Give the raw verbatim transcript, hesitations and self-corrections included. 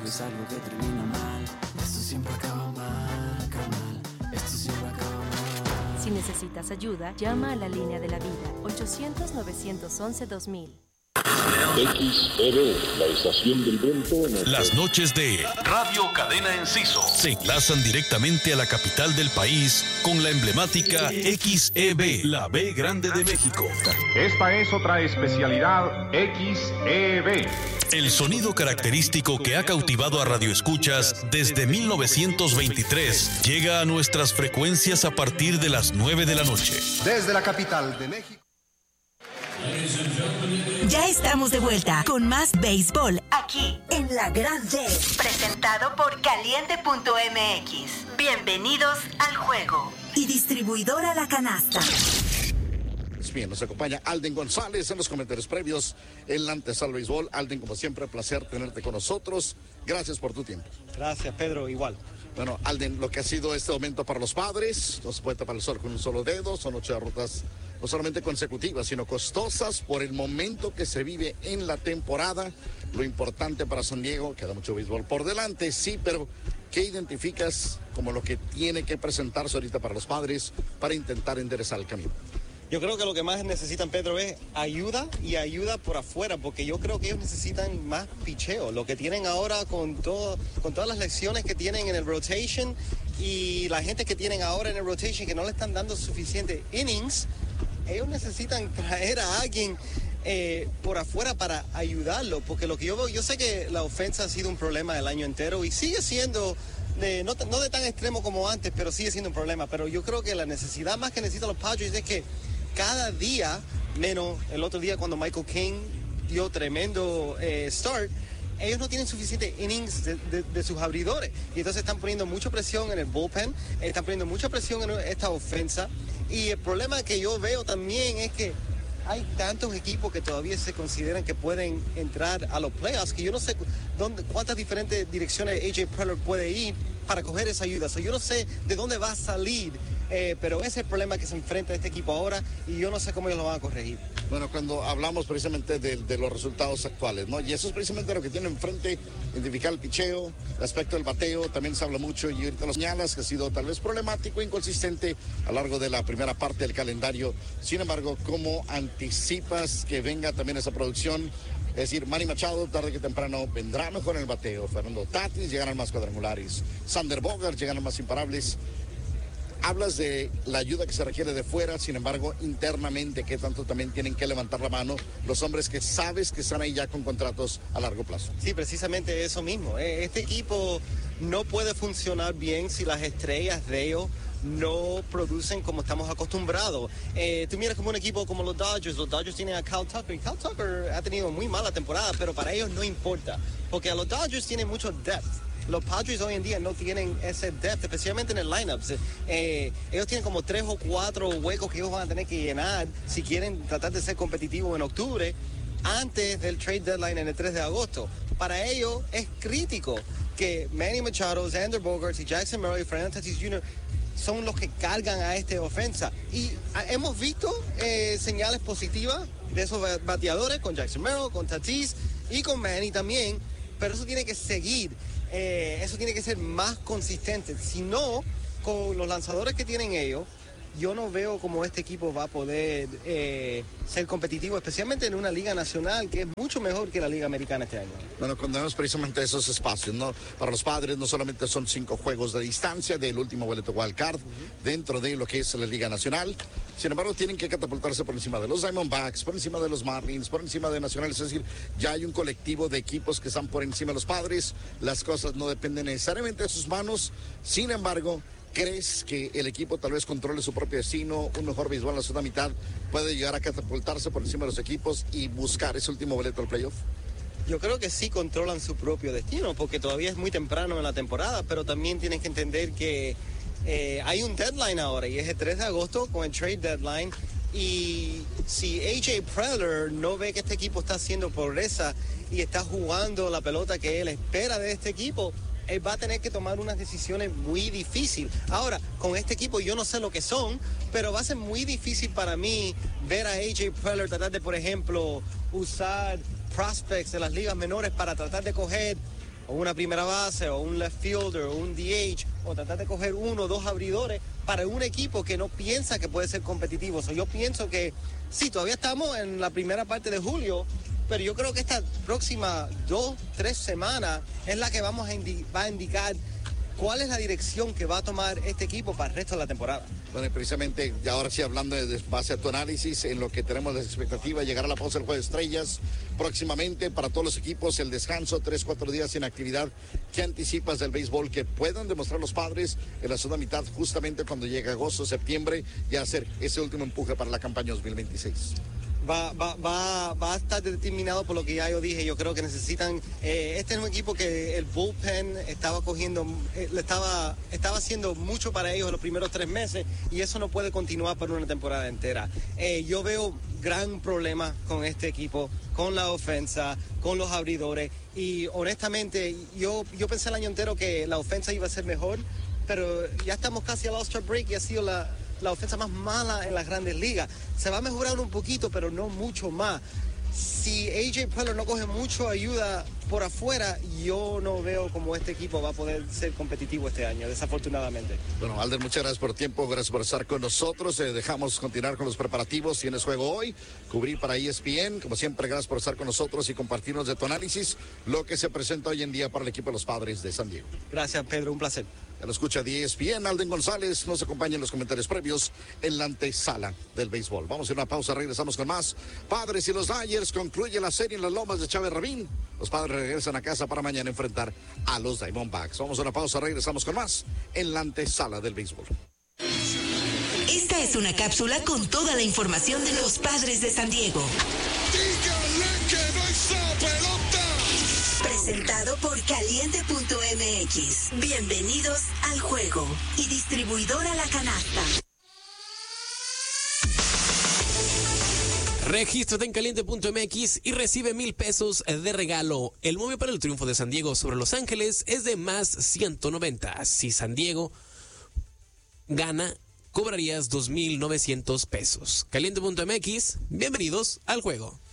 es algo que termina mal. Esto siempre acaba mal, acaba mal. Esto siempre acaba mal. Si necesitas ayuda, llama a la línea de la vida, ochocientos, novecientos once, dos mil. X E B, la estación del viento. En el... Las noches de Radio Cadena Enciso se enlazan directamente a la capital del país con la emblemática X E B, la B grande de México. Esta es otra especialidad X E B. El sonido característico que ha cautivado a radioescuchas desde mil novecientos veintitrés llega a nuestras frecuencias a partir de las nueve de la noche. Desde la capital de México. Ya estamos de vuelta con más béisbol aquí en La Gran D, presentado por caliente punto m x. Bienvenidos al juego. Y distribuidora La Canasta. Bien, nos acompaña Alden González en los comentarios previos en la antesala al béisbol. Alden, como siempre, placer tenerte con nosotros. Gracias por tu tiempo. Gracias, Pedro, igual. Bueno, Alden, lo que ha sido este momento para los Padres, no se puede tapar el sol con un solo dedo, son ocho derrotas no solamente consecutivas, sino costosas por el momento que se vive en la temporada. Lo importante para San Diego, queda mucho béisbol por delante, sí, pero ¿qué identificas como lo que tiene que presentarse ahorita para los Padres para intentar enderezar el camino? Yo creo que lo que más necesitan, Pedro, es ayuda y ayuda por afuera, porque yo creo que ellos necesitan más picheo. Lo que tienen ahora con, todo, con todas las lecciones que tienen en el rotation y la gente que tienen ahora en el rotation que no le están dando suficientes innings, ellos necesitan traer a alguien eh, por afuera para ayudarlo, porque lo que yo veo, yo sé que la ofensa ha sido un problema el año entero y sigue siendo... De, no, no de tan extremo como antes, pero sigue siendo un problema. Pero yo creo que la necesidad más que necesitan los Padres es que cada día, menos el otro día cuando Michael King dio tremendo eh, start, ellos no tienen suficientes innings de, de, de sus abridores. Y entonces están poniendo mucha presión en el bullpen, están poniendo mucha presión en esta ofensa. Y el problema que yo veo también es que hay tantos equipos que todavía se consideran que pueden entrar a los playoffs, que yo no sé dónde, cuántas diferentes direcciones A J Preller puede ir para coger esa ayuda. So, yo no sé de dónde va a salir, eh, pero ese es el problema que se enfrenta este equipo ahora y yo no sé cómo ellos lo van a corregir. Bueno, cuando hablamos precisamente de, de los resultados actuales, ¿no? Y eso es precisamente lo que tiene enfrente, identificar el picheo, el aspecto del bateo, también se habla mucho y ahorita lo señalas que ha sido tal vez problemático, inconsistente a lo largo de la primera parte del calendario. Sin embargo, ¿cómo anticipas que venga también esa producción? Es decir, Manny Machado, tarde que temprano, vendrá mejor en el bateo. Fernando Tatis llegarán más cuadrangulares. Sander Bogart llegarán más imparables. Hablas de la ayuda que se requiere de fuera, sin embargo, internamente, ¿qué tanto también tienen que levantar la mano los hombres que sabes que están ahí ya con contratos a largo plazo? Sí, precisamente eso mismo. Este equipo no puede funcionar bien si las estrellas de ellos no producen como estamos acostumbrados. Eh, tú miras como un equipo como los Dodgers, los Dodgers tienen a Kyle Tucker, y Kyle Tucker ha tenido muy mala temporada, pero para ellos no importa, porque a los Dodgers tienen mucho depth. Los Padres hoy en día no tienen ese depth, especialmente en el lineup. Eh, ellos tienen como tres o cuatro huecos que ellos van a tener que llenar si quieren tratar de ser competitivos en octubre, antes del trade deadline en el tres de agosto. Para ellos es crítico que Manny Machado, Xander Bogaerts y Jackson Merrill y Fernando Tatis junior son los que cargan a esta ofensa. Y a, hemos visto eh, señales positivas de esos bateadores con Jackson Merrill, con Tatis y con Manny también, pero eso tiene que seguir. Eh, eso tiene que ser más consistente. Si no, con los lanzadores que tienen ellos, yo no veo cómo este equipo va a poder eh, ser competitivo, especialmente en una liga nacional que es mucho mejor que la liga americana este año. Bueno, cuando vemos precisamente esos espacios, ¿no? Para los Padres no solamente son cinco juegos de distancia del último boleto wild card, uh-huh, dentro de lo que es la liga nacional. Sin embargo, tienen que catapultarse por encima de los Diamondbacks, por encima de los Marlins, por encima de Nacionales. Es decir, ya hay un colectivo de equipos que están por encima de los Padres. Las cosas no dependen necesariamente de sus manos. Sin embargo, ¿crees que el equipo tal vez controle su propio destino, un mejor béisbol en la segunda mitad, puede llegar a catapultarse por encima de los equipos y buscar ese último boleto al playoff? Yo creo que sí controlan su propio destino, porque todavía es muy temprano en la temporada, pero también tienen que entender que eh, hay un deadline ahora, y es el tres de agosto con el trade deadline, y si A J Preller no ve que este equipo está haciendo progresa y está jugando la pelota que él espera de este equipo, él va a tener que tomar unas decisiones muy difíciles. Ahora, con este equipo yo no sé lo que son, pero va a ser muy difícil para mí ver a A J Preller tratar de, por ejemplo, usar prospects de las ligas menores para tratar de coger o una primera base, o un left fielder, o un D H, o tratar de coger uno o dos abridores para un equipo que no piensa que puede ser competitivo. So, yo pienso que sí, todavía estamos en la primera parte de julio, pero yo creo que esta próxima dos, tres semanas es la que vamos a indi- va a indicar cuál es la dirección que va a tomar este equipo para el resto de la temporada. Bueno, y precisamente, y ahora sí hablando de base a tu análisis, en lo que tenemos la expectativa, llegar a la pausa del Juego de Estrellas próximamente para todos los equipos, el descanso, tres, cuatro días sin actividad. ¿Qué anticipas del béisbol que puedan demostrar los Padres en la segunda mitad, justamente cuando llegue agosto, septiembre, y hacer ese último empuje para la campaña dos mil veintiséis? Va, va, va, va a estar determinado por lo que ya yo dije. Yo creo que necesitan, eh, este es un equipo que el bullpen estaba cogiendo, eh, le estaba, estaba haciendo mucho para ellos en los primeros tres meses, y eso no puede continuar por una temporada entera. Eh, yo veo gran problema con este equipo, con la ofensa, con los abridores, y honestamente yo, yo pensé el año entero que la ofensa iba a ser mejor, pero ya estamos casi al All-Star break y ha sido la... la ofensa más mala en las grandes ligas. Se va a mejorar un poquito, pero no mucho más. Si A J Preller no coge mucha ayuda por afuera, yo no veo cómo este equipo va a poder ser competitivo este año, desafortunadamente. Bueno, Alder, muchas gracias por el tiempo, gracias por estar con nosotros. Eh, dejamos continuar con los preparativos. Tienes juego hoy, cubrir para E S P N. Como siempre, gracias por estar con nosotros y compartirnos de tu análisis, lo que se presenta hoy en día para el equipo de los Padres de San Diego. Gracias, Pedro, un placer. Ya lo escucha de E S P N, Alden González nos acompaña en los comentarios previos en la antesala del béisbol. Vamos a ir a una pausa, regresamos con más. Padres y los Dodgers concluye la serie en las lomas de Chávez Rabín. Los Padres regresan a casa para mañana enfrentar a los Diamondbacks. Vamos a una pausa, regresamos con más en la antesala del béisbol. Esta es una cápsula con toda la información de los Padres de San Diego. Dígale que no está pelota. Presentado por Caliente punto M X. Bienvenidos al juego. Y distribuidora La Canasta. Regístrate en Caliente punto M X y recibe mil pesos de regalo. El momio para el triunfo de San Diego sobre Los Ángeles es de más ciento noventa. Si San Diego gana, cobrarías dos mil novecientos pesos. Caliente punto M X, bienvenidos al juego.